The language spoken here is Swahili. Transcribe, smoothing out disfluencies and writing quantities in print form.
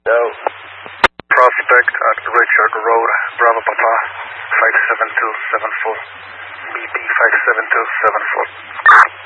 Yo. Prospect at Richard Road, Bravo Papa, 57274. BP 57274.